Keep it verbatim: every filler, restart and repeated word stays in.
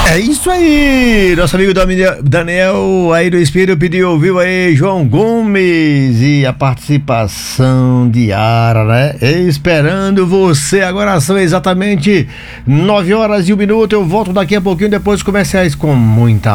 É isso aí, nosso amigo Daniel aí do Espírito pediu, ouviu aí João Gomes e a participação de Ara, né? Esperando você, agora são exatamente nove horas e um minuto, eu volto daqui a pouquinho depois dos comerciais com muita